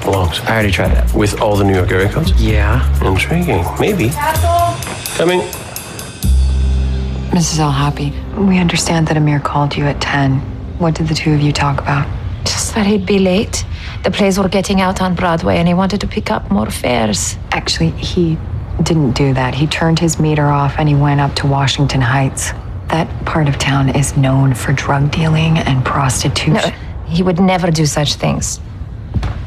belongs. I already tried that. With all the New York area codes? Yeah. Intriguing. Maybe. Coming. Mrs. El Happy, we understand that Amir called you at 10. What did the two of you talk about? Just that he'd be late. The plays were getting out on Broadway and he wanted to pick up more fares. Actually, he didn't do that. He turned his meter off and he went up to Washington Heights. That part of town is known for drug dealing and prostitution. No, he would never do such things.